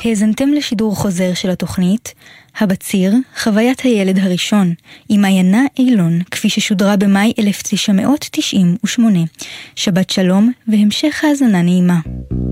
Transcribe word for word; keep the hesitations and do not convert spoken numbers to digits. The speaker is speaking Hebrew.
האזנתם לשידור חוזר של התוכנית הבציר, חוויית הילד הראשון, עם מעיינה אילון, כפי ששודרה במאי אלף תשע מאות תשעים ושמונה. שבת שלום והמשך האזנה נעימה.